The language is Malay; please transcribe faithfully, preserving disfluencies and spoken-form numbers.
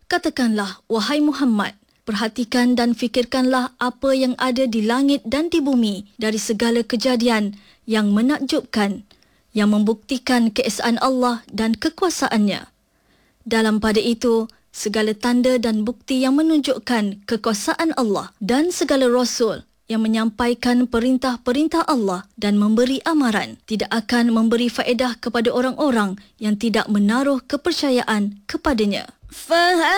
Katakanlah, wahai Muhammad, perhatikan dan fikirkanlah apa yang ada di langit dan di bumi dari segala kejadian yang menakjubkan, yang membuktikan keesaan Allah dan kekuasaannya. Dalam pada itu, segala tanda dan bukti yang menunjukkan kekuasaan Allah dan segala rasul yang menyampaikan perintah-perintah Allah dan memberi amaran tidak akan memberi faedah kepada orang-orang yang tidak menaruh kepercayaan kepadanya. Faham